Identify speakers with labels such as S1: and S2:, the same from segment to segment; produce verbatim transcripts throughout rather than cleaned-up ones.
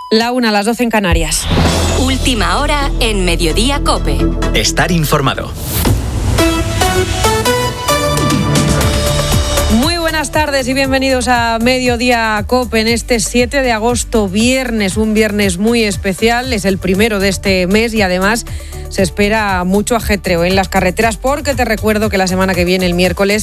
S1: La una a las doce en Canarias.
S2: Última hora en Mediodía COPE.
S3: Estar informado.
S1: Muy buenas tardes y bienvenidos a Mediodía COPE en este siete de agosto, viernes, un viernes muy especial, es el primero de este mes y además se espera mucho ajetreo en las carreteras porque te recuerdo que la semana que viene, el miércoles,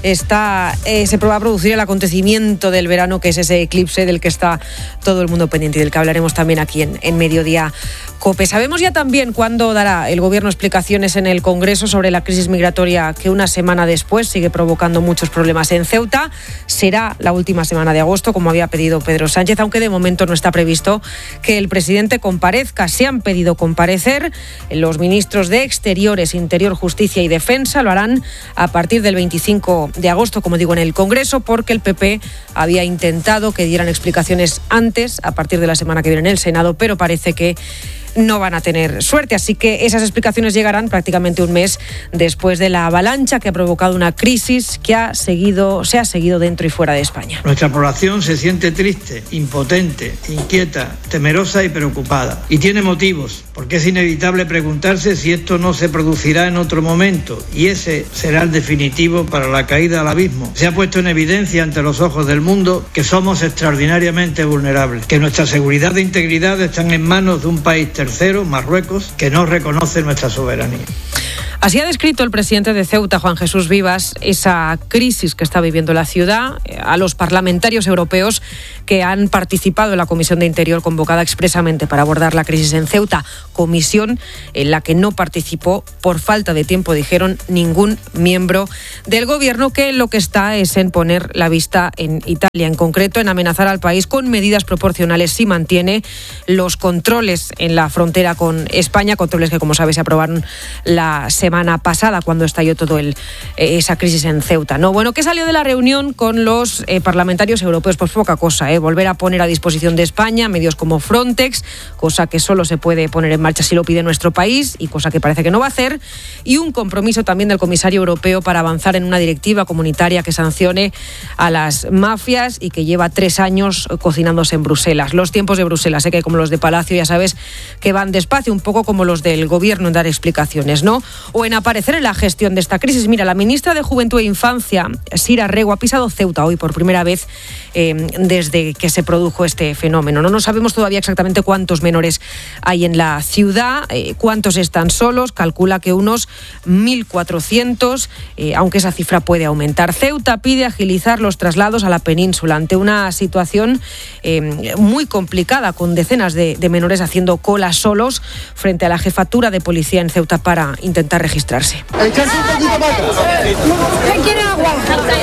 S1: está, eh, se va a producir el acontecimiento del verano, que es ese eclipse del que está todo el mundo pendiente y del que hablaremos también aquí en, en Mediodía COPE. Sabemos ya también cuándo dará el Gobierno explicaciones en el Congreso sobre la crisis migratoria que una semana después sigue provocando muchos problemas en Ceuta. Será la última semana de agosto, como había pedido Pedro Sánchez, aunque de momento no está previsto que el presidente comparezca. Se han pedido comparecer los ministros de Exteriores, Interior, Justicia y Defensa. Lo harán a partir del veinticinco de agosto, como digo, en el Congreso, porque el P P había intentado que dieran explicaciones antes, a partir de la semana que viene en el Senado, pero parece que no van a tener suerte, así que esas explicaciones llegarán prácticamente un mes después de la avalancha que ha provocado una crisis que ha seguido, se ha seguido dentro y fuera de España.
S4: Nuestra población se siente triste, impotente, inquieta, temerosa y preocupada. Y tiene motivos, porque es inevitable preguntarse si esto no se producirá en otro momento, y ese será el definitivo para la caída al abismo. Se ha puesto en evidencia ante los ojos del mundo que somos extraordinariamente vulnerables, que nuestra seguridad e integridad están en manos de un país tercero, Marruecos, que no reconoce nuestra soberanía.
S1: Así ha descrito el presidente de Ceuta, Juan Jesús Vivas, esa crisis que está viviendo la ciudad, a los parlamentarios europeos que han participado en la Comisión de Interior convocada expresamente para abordar la crisis en Ceuta, comisión en la que no participó por falta de tiempo, dijeron, ningún miembro del gobierno, que lo que está es en poner la vista en Italia, en concreto en amenazar al país con medidas proporcionales si mantiene los controles en la frontera con España, controles que, como sabes, se aprobaron la semana semana pasada cuando estalló todo el, eh, esa crisis en Ceuta, ¿no? Bueno, ¿qué salió de la reunión con los eh, parlamentarios europeos? Pues poca cosa, ¿eh? Volver a poner a disposición de España medios como Frontex, cosa que solo se puede poner en marcha si lo pide nuestro país y cosa que parece que no va a hacer, y un compromiso también del comisario europeo para avanzar en una directiva comunitaria que sancione a las mafias y que lleva tres años cocinándose en Bruselas. Los tiempos de Bruselas, ¿eh? Que como los de Palacio, ya sabes, que van despacio, un poco como los del gobierno en dar explicaciones, ¿no? O en aparecer en la gestión de esta crisis. Mira, la ministra de Juventud e Infancia, Sira Rego, ha pisado Ceuta hoy por primera vez eh, desde que se produjo este fenómeno. No, no sabemos todavía exactamente cuántos menores hay en la ciudad, eh, cuántos están solos. Calcula que unos mil cuatrocientos, eh, aunque esa cifra puede aumentar. Ceuta pide agilizar los traslados a la península ante una situación eh, muy complicada, con decenas de, de menores haciendo cola solos frente a la jefatura de policía en Ceuta para intentar registrarse.
S5: Echarse un poquito para atrás. ¿Quién quiere agua?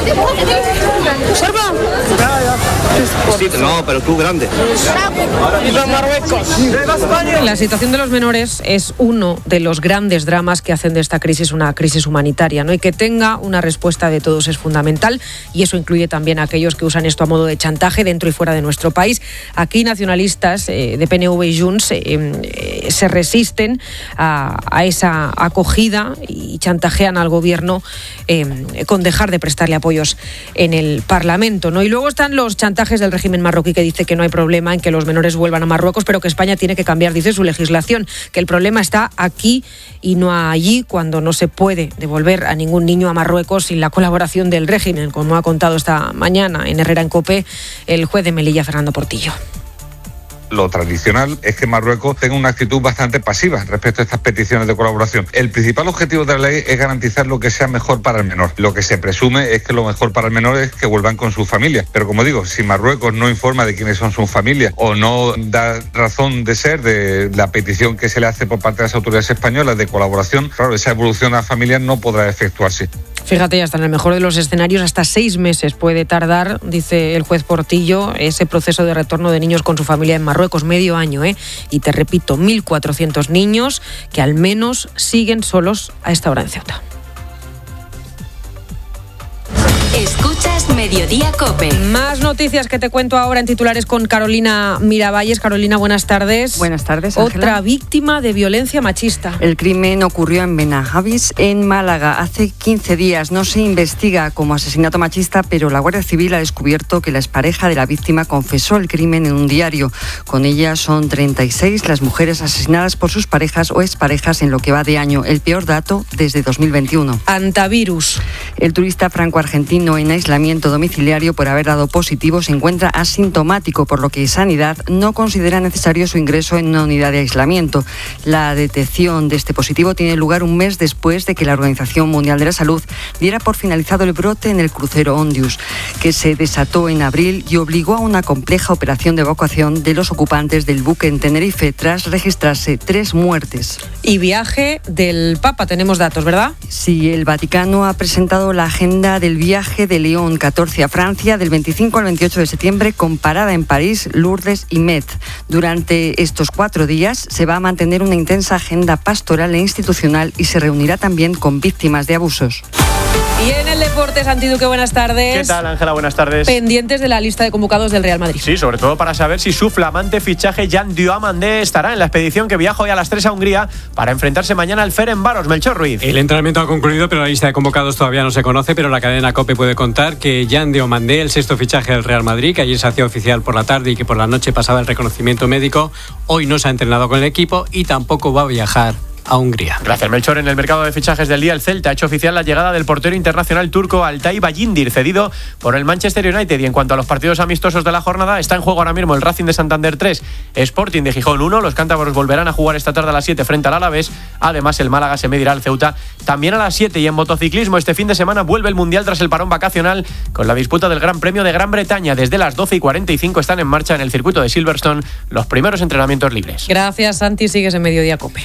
S5: ¿Sorbo?
S6: No, pero tú grande.
S1: La situación de los menores es uno de los grandes dramas que hacen de esta crisis una crisis humanitaria, ¿no? Y que tenga una respuesta de todos es fundamental, y eso incluye también a aquellos que usan esto a modo de chantaje dentro y fuera de nuestro país. Aquí nacionalistas eh, de P N V y Junts eh, eh, se resisten a, a esa acogida y chantajean al gobierno eh, con dejar de prestarle apoyos en el Parlamento, ¿no? Y luego están los chantajes del régimen marroquí, que dice que no hay problema en que los menores vuelvan a Marruecos, pero que España tiene que cambiar, dice, su legislación, que el problema está aquí y no allí, cuando no se puede devolver a ningún niño a Marruecos sin la colaboración del régimen, como ha contado esta mañana en Herrera en COPE el juez de Melilla, Fernando Portillo.
S7: Lo tradicional es que Marruecos tenga una actitud bastante pasiva respecto a estas peticiones de colaboración. El principal objetivo de la ley es garantizar lo que sea mejor para el menor. Lo que se presume es que lo mejor para el menor es que vuelvan con sus familias. Pero como digo, si Marruecos no informa de quiénes son sus familias o no da razón de ser de la petición que se le hace por parte de las autoridades españolas de colaboración, claro, esa evolución a las familias no podrá efectuarse.
S1: Fíjate, ya está en el mejor de los escenarios, hasta seis meses puede tardar, dice el juez Portillo, ese proceso de retorno de niños con su familia en Marruecos, medio año, ¿eh? Y te repito, mil cuatrocientos niños que al menos siguen solos a esta hora en Ceuta.
S2: Escuchas Mediodía COPE.
S1: Más noticias que te cuento ahora en titulares con Carolina Miravalles. Carolina, buenas tardes.
S3: Buenas tardes, Ángela.
S1: Otra víctima de violencia machista.
S3: El crimen ocurrió en Benahavis, en Málaga, hace quince días. No se investiga como asesinato machista, pero la Guardia Civil ha descubierto que la expareja de la víctima confesó el crimen en un diario. Con ella son treinta y seis las mujeres asesinadas por sus parejas o exparejas en lo que va de año. El peor dato desde dos mil veintiuno.
S1: Antivirus.
S3: El turista franco-argentino en aislamiento domiciliario por haber dado positivo se encuentra asintomático, por lo que Sanidad no considera necesario su ingreso en una unidad de aislamiento. La detección de este positivo tiene lugar un mes después de que la Organización Mundial de la Salud diera por finalizado el brote en el crucero Ondius, que se desató en abril y obligó a una compleja operación de evacuación de los ocupantes del buque en Tenerife tras registrarse tres muertes.
S1: Y viaje del Papa, tenemos datos, ¿verdad?
S3: Sí, el Vaticano ha presentado la agenda del viaje de León catorce a Francia del veinticinco al veintiocho de septiembre, con parada en París, Lourdes y Metz. Durante estos cuatro días se va a mantener una intensa agenda pastoral e institucional y se reunirá también con víctimas de abusos.
S1: Y en el deporte, Santi Duque, buenas tardes.
S6: ¿Qué tal, Ángela? Buenas tardes.
S1: Pendientes de la lista de convocados del Real Madrid.
S6: Sí, sobre todo para saber si su flamante fichaje Jan Diomandé estará en la expedición que viaja hoy a las tres a Hungría para enfrentarse mañana al Ferencváros. Melchor Ruiz.
S8: El entrenamiento ha concluido, pero la lista de convocados todavía no se conoce, pero la cadena COPE puede contar que Jan Diomandé, el sexto fichaje del Real Madrid, que ayer se hacía oficial por la tarde y que por la noche pasaba el reconocimiento médico, hoy no se ha entrenado con el equipo y tampoco va a viajar a Hungría.
S6: Gracias, Melchor. En el mercado de fichajes del día, el Celta ha hecho oficial la llegada del portero internacional turco Altay Bayindir, cedido por el Manchester United. Y en cuanto a los partidos amistosos de la jornada, está en juego ahora mismo el Racing de Santander tres, Sporting de Gijón uno. Los cántabros volverán a jugar esta tarde a las siete frente al Alavés. Además, el Málaga se medirá al Ceuta también a las siete. Y en motociclismo, este fin de semana vuelve el Mundial tras el parón vacacional con la disputa del Gran Premio de Gran Bretaña. Desde las doce y cuarenta y cinco están en marcha en el circuito de Silverstone los primeros entrenamientos libres.
S1: Gracias, Santi. Sigues en Mediodía COPE.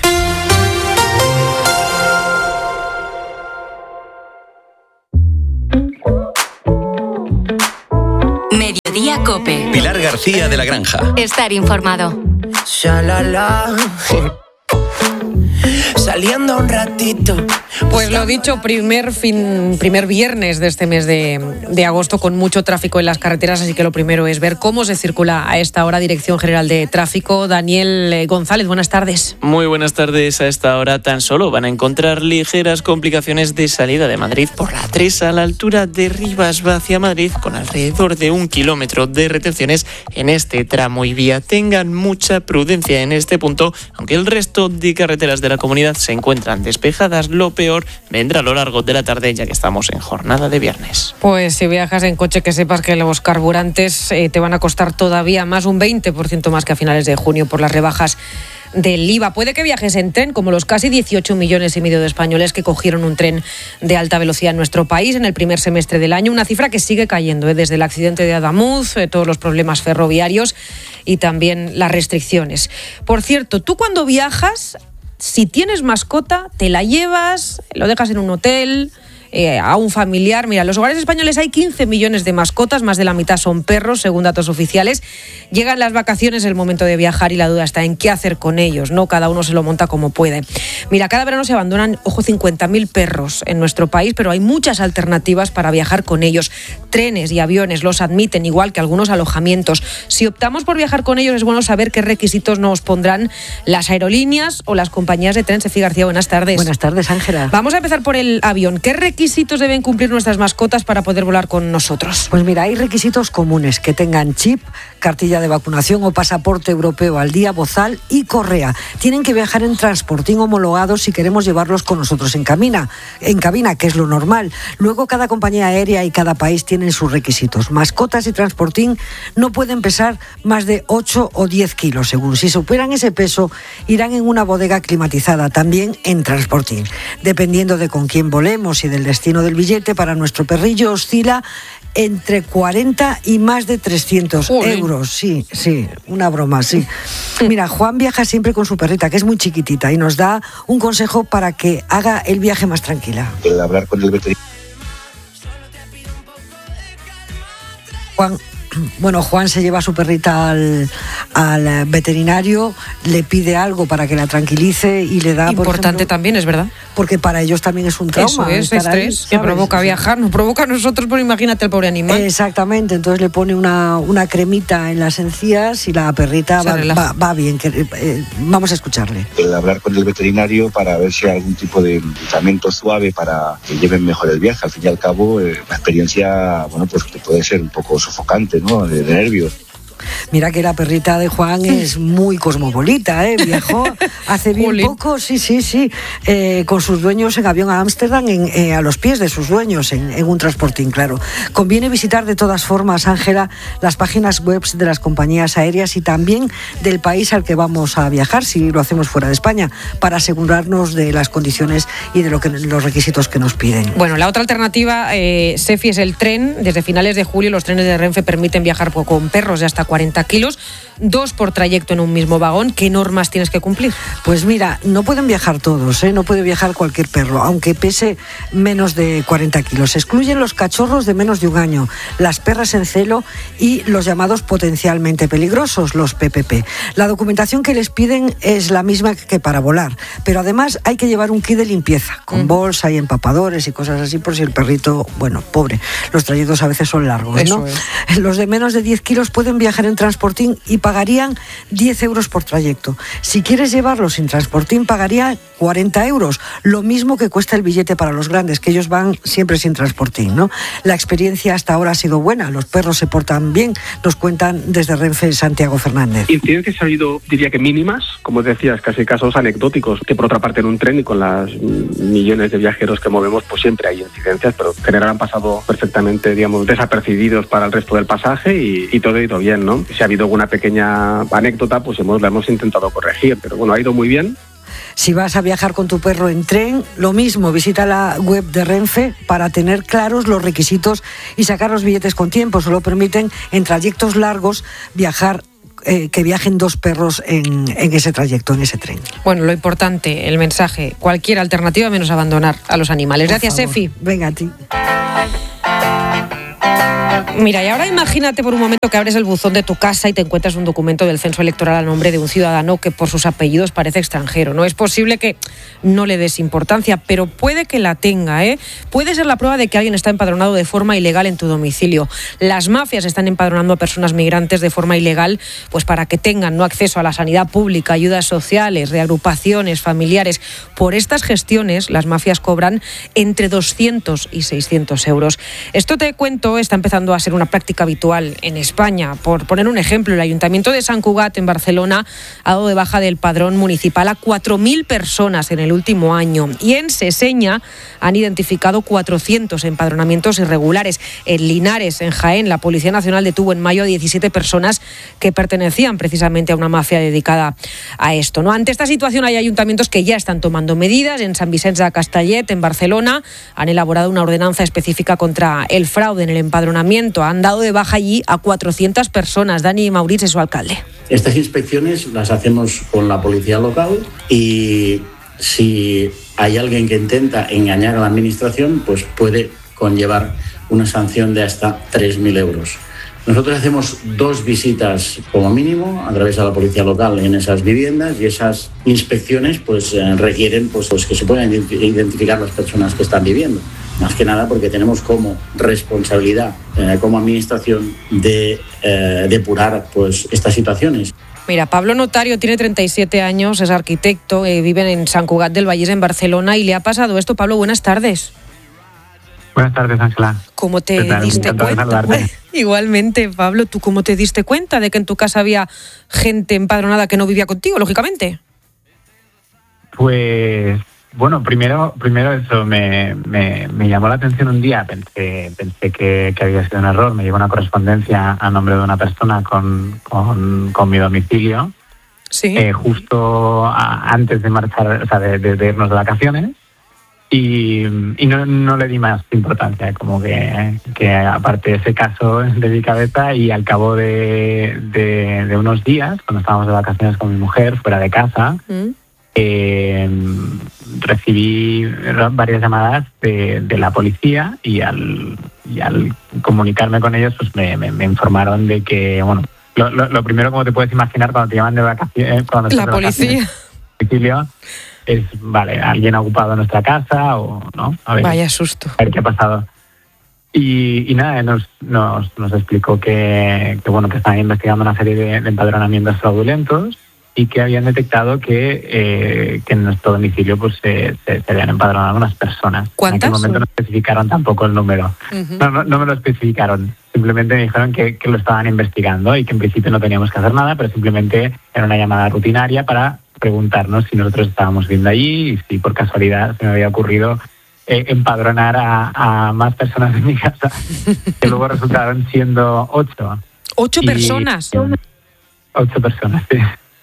S2: Mediodía COPE.
S9: Pilar García de la Granja.
S2: Estar informado.
S10: Saliendo un ratito.
S1: Pues lo dicho, primer fin, primer viernes de este mes de, de agosto con mucho tráfico en las carreteras, así que lo primero es ver cómo se circula a esta hora. Dirección General de Tráfico, Daniel González, buenas tardes.
S11: Muy buenas tardes. A esta hora tan solo van a encontrar ligeras complicaciones de salida de Madrid por la tres a la altura de Rivas hacia Madrid, con alrededor de un kilómetro de retenciones en este tramo y vía. Tengan mucha prudencia en este punto, aunque el resto de carreteras de la comunidad se encuentran despejadas. Lo peor vendrá a lo largo de la tarde, ya que estamos en jornada de viernes.
S1: Pues si viajas en coche, que sepas que los carburantes eh, te van a costar todavía más, un veinte por ciento más que a finales de junio por las rebajas del I V A. Puede que viajes en tren, como los casi dieciocho millones y medio de españoles que cogieron un tren de alta velocidad en nuestro país en el primer semestre del año, una cifra que sigue cayendo, ¿eh? desde el accidente de Adamuz, eh, todos los problemas ferroviarios y también las restricciones. Por cierto, tú cuando viajas, si tienes mascota, te la llevas, lo dejas en un hotel, eh, a un familiar. Mira, en los hogares españoles hay quince millones de mascotas, más de la mitad son perros, según datos oficiales. Llegan las vacaciones, el momento de viajar y la duda está en qué hacer con ellos, ¿no? Cada uno se lo monta como puede. Mira, cada verano se abandonan, ojo, cincuenta mil perros en nuestro país, pero hay muchas alternativas para viajar con ellos. Trenes y aviones los admiten, igual que algunos alojamientos. Si optamos por viajar con ellos, es bueno saber qué requisitos nos pondrán las aerolíneas o las compañías de tren. Sefi García, buenas tardes.
S12: Buenas tardes, Ángela.
S1: Vamos a empezar por el avión. ¿Qué requisitos deben cumplir nuestras mascotas para poder volar con nosotros?
S12: Pues mira, hay requisitos comunes: que tengan chip, cartilla de vacunación o pasaporte europeo al día, bozal y correa. Tienen que viajar en transportín homologado si queremos llevarlos con nosotros en cabina, en cabina, que es lo normal. Luego, cada compañía aérea y cada país tienen sus requisitos. Mascotas y transportín no pueden pesar más de ocho o diez kilos, según. Si superan ese peso, irán en una bodega climatizada, también en transportín. Dependiendo de con quién volemos y del destino del billete, para nuestro perrillo oscila entre cuarenta y más de trescientos euros. Sí, sí, una broma, sí. Mira, Juan viaja siempre con su perrita, que es muy chiquitita, y nos da un consejo para que haga el viaje más tranquila.
S13: Hablar con el veterinario.
S12: Juan, Bueno, Juan se lleva a su perrita al, al veterinario, le pide algo para que la tranquilice y le da...
S1: Importante
S12: ejemplo,
S1: también, es verdad.
S12: Porque para ellos también es un trauma.
S1: Eso es, estrés, ahí, que provoca viajar, nos provoca a nosotros, pero imagínate el pobre animal.
S12: Exactamente, entonces le pone una, una cremita en las encías y la perrita va, va, va bien. Que, eh, vamos a escucharle.
S9: El hablar con el veterinario para ver si hay algún tipo de tratamiento suave para que lleven mejor el viaje. Al fin y al cabo, eh, la experiencia, bueno, pues que puede ser un poco sofocante, ¿no? De, de nervios.
S12: Mira que la perrita de Juan es muy cosmopolita, ¿eh? Viajó hace bien Jolín. poco, sí, sí, sí, eh, con sus dueños en avión a Ámsterdam, en, eh, a los pies de sus dueños, en, en un transportín, claro. Conviene visitar de todas formas, Ángela, las páginas web de las compañías aéreas y también del país al que vamos a viajar, si lo hacemos fuera de España, para asegurarnos de las condiciones y de lo que, los requisitos que nos piden.
S1: Bueno, la otra alternativa, eh, Sefi, es el tren. Desde finales de julio los trenes de Renfe permiten viajar con perros de hasta cuarenta kilos, dos por trayecto en un mismo vagón. ¿Qué normas tienes que cumplir?
S12: Pues mira, no pueden viajar todos, ¿eh? No puede viajar cualquier perro, aunque pese menos de cuarenta kilos. Se excluyen los cachorros de menos de un año, las perras en celo y los llamados potencialmente peligrosos, los P P P. La documentación que les piden es la misma que para volar, pero además hay que llevar un kit de limpieza, con mm. bolsa y empapadores y cosas así, por si el perrito, bueno, pobre, los trayectos a veces son largos,
S1: Eso
S12: ¿no?
S1: Es.
S12: Los de menos de diez kilos pueden viajar en transportín y pagarían diez euros por trayecto. Si quieres llevarlos sin transportín, pagaría cuarenta euros, lo mismo que cuesta el billete para los grandes, que ellos van siempre sin transportín, ¿no? La experiencia hasta ahora ha sido buena, los perros se portan bien, nos cuentan desde Renfe Santiago Fernández.
S10: Incidencias ha habido, diría que mínimas, como decías, casi casos anecdóticos, que por otra parte en un tren y con las millones de viajeros que movemos, pues siempre hay incidencias, pero en general han pasado perfectamente, digamos, desapercibidos para el resto del pasaje y, y todo ha ido bien, ¿no? Si ha habido alguna pequeña anécdota, pues hemos, la hemos intentado corregir, pero bueno, ha ido muy bien.
S12: Si vas a viajar con tu perro en tren, lo mismo, visita la web de Renfe para tener claros los requisitos y sacar los billetes con tiempo. Solo permiten en trayectos largos viajar Eh, que viajen dos perros en, en ese trayecto, en ese tren.
S1: Bueno, lo importante, el mensaje, cualquier alternativa menos abandonar a los animales. Por Gracias, favor. Sefi.
S12: Venga a ti.
S1: Mira, y ahora imagínate por un momento que abres el buzón de tu casa y te encuentras un documento del censo electoral a nombre de un ciudadano que por sus apellidos parece extranjero. No es posible que no le des importancia, pero puede que la tenga, ¿eh? Puede ser la prueba de que alguien está empadronado de forma ilegal en tu domicilio. Las mafias están empadronando a personas migrantes de forma ilegal, pues para que tengan no acceso a la sanidad pública, ayudas sociales, reagrupaciones familiares. Por estas gestiones, las mafias cobran entre doscientos y seiscientos euros. Esto te cuento, está empezando a ser una práctica habitual en España. Por poner un ejemplo, el Ayuntamiento de Sant Cugat, en Barcelona, ha dado de baja del padrón municipal a cuatro mil personas en el último año. Y en Seseña han identificado cuatrocientos empadronamientos irregulares. En Linares, en Jaén, la Policía Nacional detuvo en mayo a diecisiete personas que pertenecían precisamente a una mafia dedicada a esto, ¿no? Ante esta situación hay ayuntamientos que ya están tomando medidas. En Sant Vicenç de Castellet, en Barcelona, han elaborado una ordenanza específica contra el fraude en el empadronamiento. Han dado de baja allí a cuatrocientas personas. Dani Mauriz es su alcalde.
S13: Estas inspecciones las hacemos con la policía local y si hay alguien que intenta engañar a la administración, pues puede conllevar una sanción de hasta tres mil euros. Nosotros hacemos dos visitas como mínimo a través de la policía local en esas viviendas y esas inspecciones pues eh, requieren pues, pues que se puedan identificar las personas que están viviendo. Más que nada porque tenemos como responsabilidad eh, como administración de eh, depurar pues estas situaciones.
S1: Mira, Pablo Notario tiene treinta y siete años, es arquitecto, eh, vive en Sant Cugat del Vallès, en Barcelona, y le ha pasado esto. Pablo, buenas tardes.
S14: Buenas tardes, Ángela.
S1: ¿Cómo te diste cuenta? Igualmente, Pablo, ¿tú cómo te diste cuenta de que en tu casa había gente empadronada que no vivía contigo, lógicamente?
S14: Pues, bueno, primero primero eso, me, me, me llamó la atención un día, pensé pensé que, que había sido un error, me llegó una correspondencia a nombre de una persona con, con, con mi domicilio,
S1: sí.
S14: eh, justo a, antes de marchar, o sea, de, de, de irnos de vacaciones. Y, y no, no le di más importancia, como que, que aparte de ese caso de mi cabeza, y al cabo de, de, de unos días, cuando estábamos de vacaciones con mi mujer fuera de casa, mm. eh, recibí varias llamadas de, de la policía y al, y al comunicarme con ellos, pues me, me, me informaron de que, bueno, lo, lo, lo primero, como te puedes imaginar, cuando te llaman de vacaciones, cuando
S1: la policía
S14: domicilio, es, vale, alguien ha ocupado nuestra casa o no. A ver,
S1: vaya susto.
S14: A ver qué ha pasado. Y, y nada, nos, nos, nos explicó que, que, bueno, que estaban investigando una serie de, de empadronamientos fraudulentos y que habían detectado que, eh, que en nuestro domicilio pues se, se, se habían empadronado unas personas.
S1: ¿Cuántas?
S14: En aquel momento no especificaron tampoco el número.
S1: Uh-huh.
S14: No, no, no me lo especificaron. Simplemente me dijeron que, que lo estaban investigando y que en principio no teníamos que hacer nada, pero simplemente era una llamada rutinaria para preguntarnos si nosotros estábamos viendo allí y si por casualidad se me había ocurrido eh, empadronar a, a más personas en mi casa, que luego resultaron siendo ocho.
S1: ¿Ocho
S14: y,
S1: personas?
S14: Ocho personas, sí.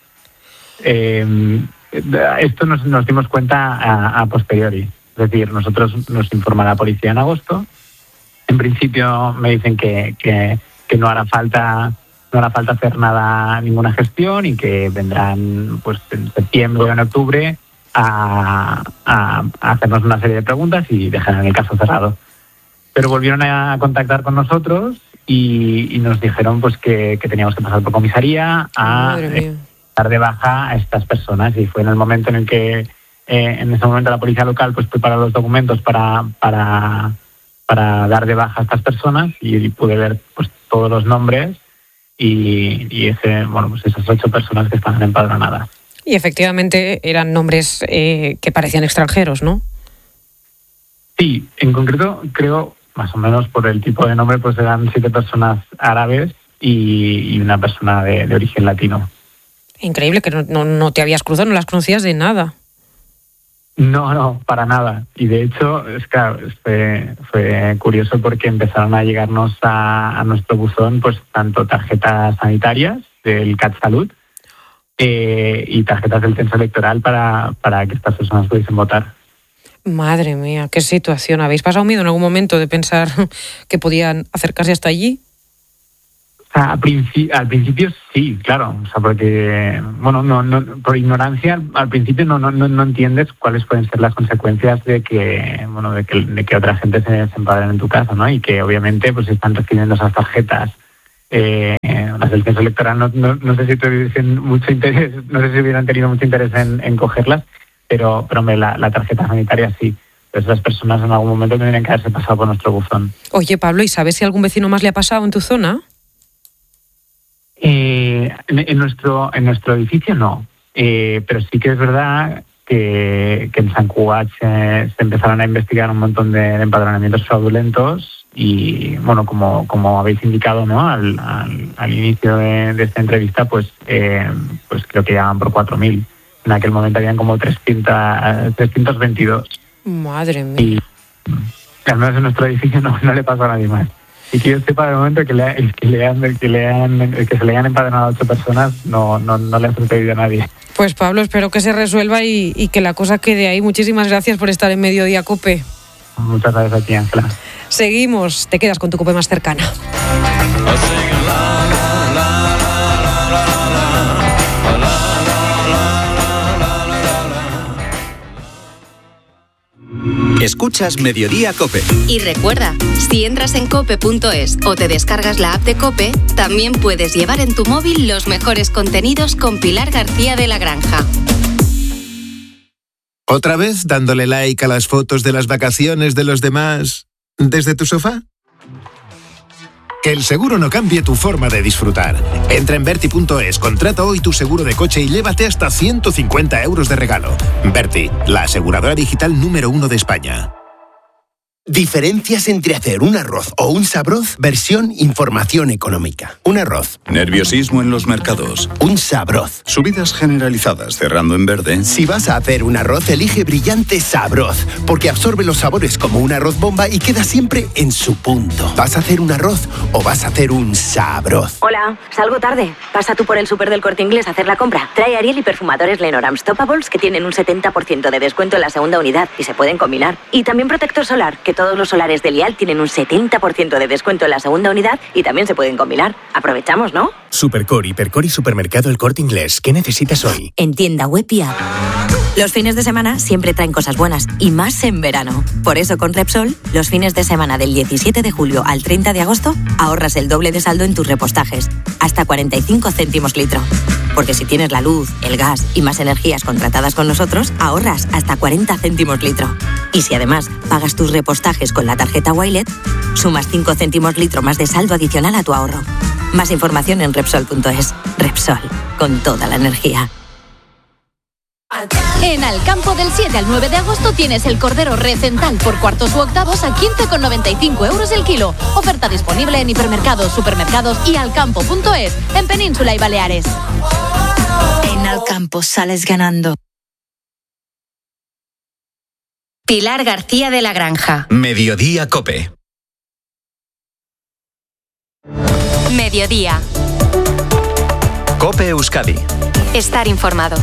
S14: Eh, esto nos, nos dimos cuenta a, a posteriori. Es decir, nosotros nos informa la policía en agosto. En principio me dicen que, que, que no hará falta no hará falta hacer nada, ninguna gestión, y que vendrán pues en septiembre o en octubre a, a, a hacernos una serie de preguntas y dejarán el caso cerrado. Pero volvieron a contactar con nosotros y, y nos dijeron pues que, que teníamos que pasar por comisaría a eh, dar de baja a estas personas, y fue en el momento en el que eh, en ese momento la policía local pues preparó los documentos para, para, para dar de baja a estas personas, y pude ver pues todos los nombres y, y ese, bueno, pues esas ocho personas que estaban empadronadas.
S1: Y efectivamente eran nombres eh, que parecían extranjeros, ¿no?
S14: Sí, en concreto creo, más o menos por el tipo de nombre, pues eran siete personas árabes y, y una persona de, de origen latino.
S1: Increíble que no, no, no te habías cruzado, no las conocías de nada.
S14: No, no, para nada. Y de hecho, es claro, fue, fue curioso porque empezaron a llegarnos a, a nuestro buzón pues tanto tarjetas sanitarias del CatSalut eh, y tarjetas del censo electoral para, para que estas personas pudiesen votar.
S1: Madre mía, qué situación. ¿Habéis pasado miedo en algún momento de pensar que podían acercarse hasta allí?
S14: O sea, al, principi- al principio sí, claro, o sea, porque, bueno, no, no, por ignorancia al principio no, no, no entiendes cuáles pueden ser las consecuencias de que, bueno, de que, de que otra gente se, se empadrone en tu casa, ¿no? Y que obviamente pues están recibiendo esas tarjetas. Eh, las del censo electoral no, no, no sé si tuviesen mucho interés, no sé si hubieran tenido mucho interés en, en cogerlas, pero, pero me, la, la tarjeta sanitaria sí. Pues esas personas en algún momento tendrían que haberse pasado por nuestro buzón.
S1: Oye, Pablo, ¿y sabes si algún vecino más le ha pasado en tu zona?
S14: Eh, en, en nuestro en nuestro edificio no, eh, pero sí que es verdad que, que en San Cugat se, se empezaron a investigar un montón de, de empadronamientos fraudulentos y, bueno, como, como habéis indicado, ¿no? al, al, al inicio de, de esta entrevista, pues eh, pues creo que llegaban por cuatro mil. En aquel momento habían como trescientos veintidós.
S1: Madre mía.
S14: Y al menos en nuestro edificio no, no le pasó a nadie más. Y que yo sepa de momento que, le, el que, le han, el que, le han, el que se le hayan empadronado a ocho personas no, no, no le ha sucedido a nadie.
S1: Pues Pablo, espero que se resuelva y, y que la cosa quede ahí. Muchísimas gracias por estar en Mediodía Cope.
S14: Muchas gracias a ti, Ángela.
S1: Seguimos, te quedas con tu Cope más cercana.
S15: Escuchas Mediodía Cope.
S2: Y recuerda, si entras en cope punto es o te descargas la app de Cope, también puedes llevar en tu móvil los mejores contenidos con Pilar García de la Granja.
S16: ¿Otra vez dándole like a las fotos de las vacaciones de los demás desde tu sofá? Que el seguro no cambie tu forma de disfrutar. Entra en Berti punto es, contrata hoy tu seguro de coche y llévate hasta ciento cincuenta euros de regalo. Berti, la aseguradora digital número uno de España.
S17: Diferencias entre hacer un arroz o un sabroz, versión información económica. Un arroz.
S18: Nerviosismo en los mercados.
S17: Un sabroz.
S18: Subidas generalizadas cerrando en verde.
S17: Si vas a hacer un arroz, elige Brillante Sabroz, porque absorbe los sabores como un arroz bomba y queda siempre en su punto. ¿Vas a hacer un arroz o vas a hacer un sabroz?
S19: Hola, salgo tarde. Pasa tú por el súper del Corte Inglés a hacer la compra. Trae Ariel y perfumadores Lenormand Stoppables que tienen un setenta por ciento de descuento en la segunda unidad y se pueden combinar. Y también protector solar, que todos los solares de Lial tienen un setenta por ciento de descuento en la segunda unidad y también se pueden combinar. Aprovechamos, ¿no?
S17: Supercore, Hipercore y Supermercado El Corte Inglés. ¿Qué necesitas hoy?
S19: En tienda web y app. Los fines de semana siempre traen cosas buenas, y más en verano. Por eso con Repsol, los fines de semana del diecisiete de julio al treinta de agosto, ahorras el doble de saldo en tus repostajes, hasta cuarenta y cinco céntimos litro. Porque si tienes la luz, el gas y más energías contratadas con nosotros, ahorras hasta cuarenta céntimos litro. Y si además pagas tus repostajes con la tarjeta Wilet, sumas cinco céntimos litro más de saldo adicional a tu ahorro. Más información en Repsol punto es. Repsol, con toda la energía.
S20: En Alcampo del siete al nueve de agosto tienes el cordero recental por cuartos u octavos a quince con noventa y cinco euros el kilo. Oferta disponible en hipermercados, supermercados y alcampo punto es, en Península y Baleares.
S21: En Alcampo sales ganando.
S2: Pilar García de la Granja.
S15: Mediodía COPE.
S2: Mediodía.
S15: COPE Euskadi.
S2: Estar informado.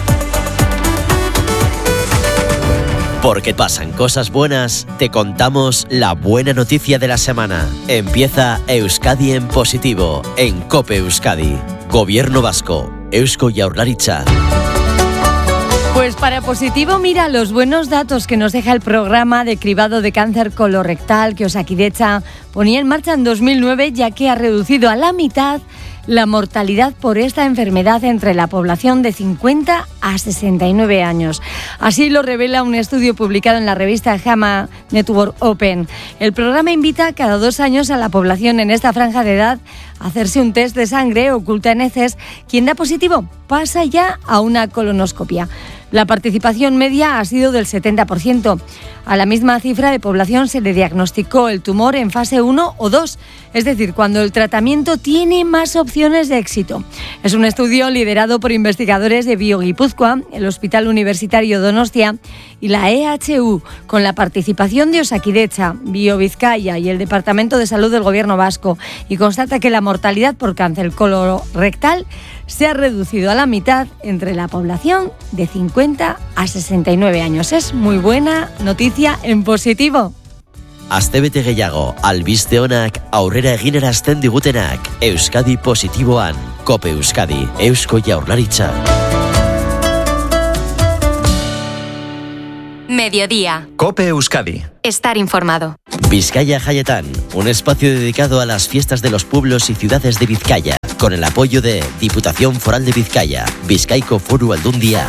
S22: Porque pasan cosas buenas, te contamos la buena noticia de la semana. Empieza Euskadi en positivo, en COPE Euskadi. Gobierno vasco, Eusko Jaurlaritza.
S23: Pues para positivo, mira los buenos datos que nos deja el programa de cribado de cáncer colorectal que Osakidetza ponía en marcha en dos mil nueve, ya que ha reducido a la mitad la mortalidad por esta enfermedad entre la población de cincuenta a sesenta y nueve años. Así lo revela un estudio publicado en la revista JAMA Network Open. El programa invita cada dos años a la población en esta franja de edad a hacerse un test de sangre oculta en heces. Quien da positivo pasa ya a una colonoscopia. La participación media ha sido del setenta por ciento. A la misma cifra de población se le diagnosticó el tumor en fase uno o dos, es decir, cuando el tratamiento tiene más opciones de éxito. Es un estudio liderado por investigadores de BioGipuzkoa, el Hospital Universitario Donostia y la E H U, con la participación de Osakidetza, BioVizcaya y el Departamento de Salud del Gobierno Vasco, y constata que la mortalidad por cáncer colorectal se ha reducido a la mitad entre la población de cincuenta a sesenta y nueve años. Es muy buena noticia en positivo.
S22: Astebete gehiago, albiste onak, aurrera eginarazten digutenak. Euskadi positiboan, COPE Euskadi, Eusko Jaurlaritza.
S2: Mediodía.
S15: COPE Euskadi.
S2: Estar informado.
S22: Vizcaya Jaietan, un espacio dedicado a las fiestas de los pueblos y ciudades de Vizcaya, con el apoyo de Diputación Foral de Vizcaya, Bizkaiko Foru Aldundia.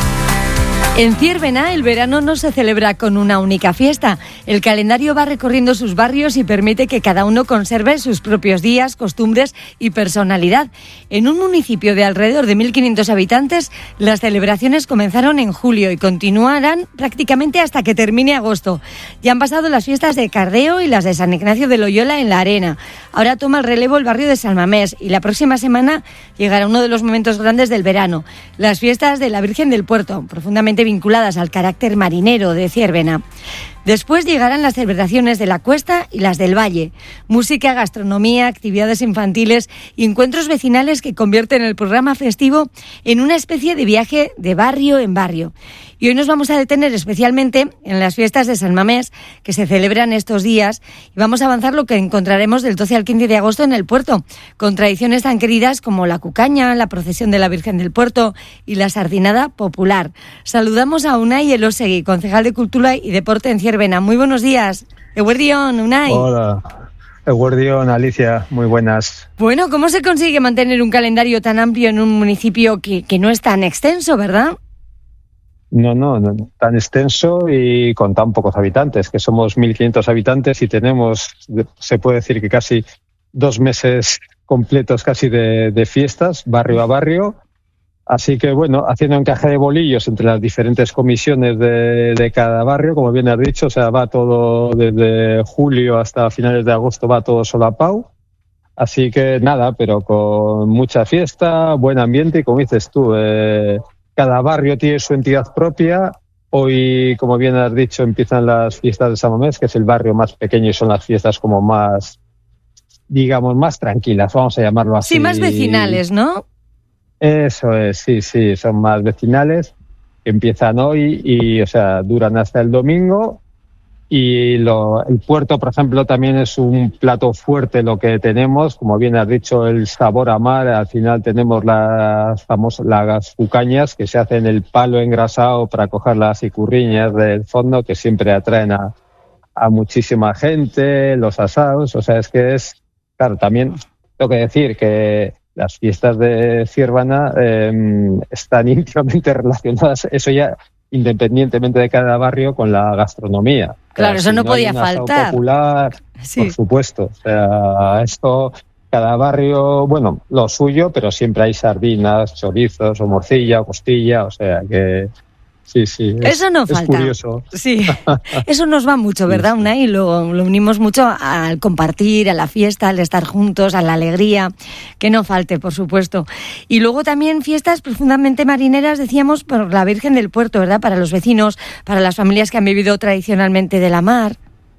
S23: En Ziérbena, el verano no se celebra con una única fiesta. El calendario va recorriendo sus barrios y permite que cada uno conserve sus propios días, costumbres y personalidad. En un municipio de alrededor de mil quinientos habitantes, las celebraciones comenzaron en julio y continuarán prácticamente hasta que termine agosto. Ya han pasado las fiestas de Cardeo y las de San Ignacio de Loyola en la Arena. Ahora toma el relevo el barrio de San Mamés y la próxima semana llegará uno de los momentos grandes del verano, las fiestas de la Virgen del Puerto, profundamente vinculadas al carácter marinero de Ziérbena. Después llegarán las celebraciones de la Cuesta y las del Valle. Música, gastronomía, actividades infantiles y encuentros vecinales que convierten el programa festivo en una especie de viaje de barrio en barrio. Y hoy nos vamos a detener especialmente en las fiestas de San Mamés, que se celebran estos días, y vamos a avanzar lo que encontraremos del doce al quince de agosto en el puerto, con tradiciones tan queridas como la cucaña, la procesión de la Virgen del Puerto y la sardinada popular. Saludamos a Unai Elosegui, concejal de Cultura y Deporte en Ziérbena. Muy buenos días. Eguerdión, Unai.
S24: Hola. Eguerdión, Alicia, muy buenas.
S23: Bueno, ¿cómo se consigue mantener un calendario tan amplio en un municipio que, que no es tan extenso, verdad?
S24: No, no, no, tan extenso y con tan pocos habitantes, que somos mil quinientos habitantes y tenemos, se puede decir que casi dos meses completos casi de, de fiestas, barrio a barrio. Así que, bueno, haciendo encaje de bolillos entre las diferentes comisiones de, de cada barrio, como bien has dicho, o sea, va todo desde julio hasta finales de agosto, va todo solapao. Así que nada, pero con mucha fiesta, buen ambiente y como dices tú, eh, cada barrio tiene su entidad propia. Hoy, como bien has dicho, empiezan las fiestas de San Mamés, que es el barrio más pequeño y son las fiestas como más, digamos, más tranquilas, vamos a llamarlo así.
S23: Sí, más vecinales, ¿no?
S24: Eso es, sí, sí, son más vecinales, empiezan hoy y, o sea, duran hasta el domingo Y lo, el puerto, por ejemplo, también es un plato fuerte lo que tenemos. Como bien has dicho, el sabor a mar. Al final tenemos las famosas las cucañas que se hacen el palo engrasado para coger las icurriñas del fondo, que siempre atraen a, a muchísima gente, los asados. O sea, es que es, claro, también tengo que decir que las fiestas de Ciervana eh, están íntimamente relacionadas, eso ya independientemente de cada barrio, con la gastronomía.
S23: Claro, eso
S24: si
S23: no,
S24: no
S23: podía
S24: hay un asado
S23: faltar.
S24: Popular,
S23: Sí.
S24: por supuesto. O sea, esto, cada barrio, bueno, lo suyo, pero siempre hay sardinas, chorizos, o morcilla, o costilla, o sea que sí, sí. Es,
S23: Eso no
S24: es
S23: falta.
S24: curioso.
S23: Sí, eso nos va mucho, ¿verdad, Unai? Lo, lo unimos mucho al compartir, a la fiesta, al estar juntos, a la alegría, que no falte, por supuesto. Y luego también fiestas profundamente marineras, decíamos, por la Virgen del Puerto, ¿verdad? Para los vecinos, para las familias que han vivido tradicionalmente de la mar.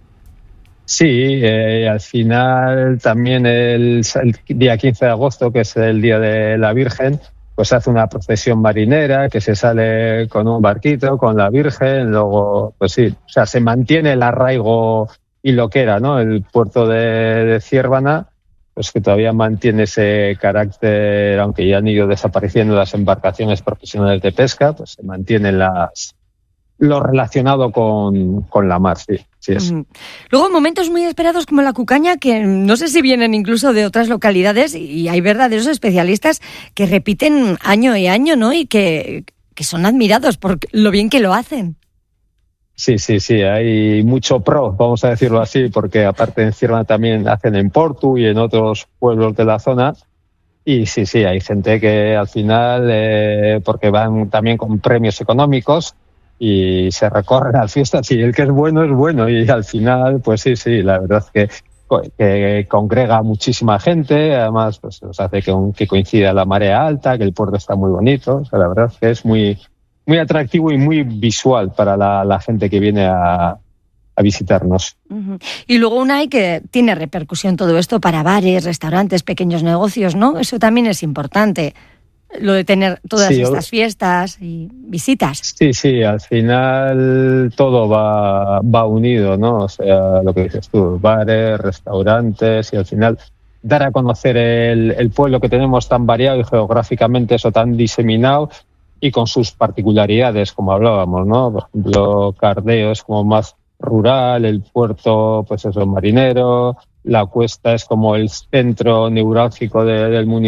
S24: Sí, eh, al final también el, el día quince de agosto, que es el Día de la Virgen, pues hace una procesión marinera que se sale con un barquito, con la Virgen, luego, pues sí, o sea, se mantiene el arraigo y lo que era, ¿no? El puerto de, de Ciervana, pues que todavía mantiene ese carácter, aunque ya han ido desapareciendo las embarcaciones profesionales de pesca, pues se mantienen las lo relacionado con, con la mar, sí, sí es.
S23: Mm. Luego momentos muy esperados como la cucaña, que no sé si vienen incluso de otras localidades, y hay verdaderos especialistas que repiten año y año, ¿no? Y que, que son admirados por lo bien que lo hacen.
S24: Sí, sí, sí, hay mucho pro, vamos a decirlo así, porque aparte en Ciervana también hacen en Portu y en otros pueblos de la zona. Y sí, sí, hay gente que al final, eh, porque van también con premios económicos, y se recorren las fiestas y el que es bueno es bueno, y al final pues sí, sí, la verdad es que, que congrega muchísima gente, además pues nos hace que, que coincida la marea alta, que el puerto está muy bonito, o sea, la verdad es que es muy, muy atractivo y muy visual para la, la gente que viene a, a visitarnos.
S23: Uh-huh. Y luego una hay que tiene repercusión todo esto para bares, restaurantes, pequeños negocios, ¿no? Eso también es importante. Lo de tener todas
S24: sí,
S23: estas fiestas y visitas.
S24: Sí, sí, al final todo va, va unido, ¿no? O sea, lo que dices tú, bares, restaurantes, y al final dar a conocer el, el pueblo que tenemos tan variado y geográficamente eso tan diseminado y con sus particularidades, como hablábamos, ¿no? Por ejemplo, Cardeo es como más rural, el puerto, pues eso, marinero, la Cuesta es como el centro neurálgico de, del municipio.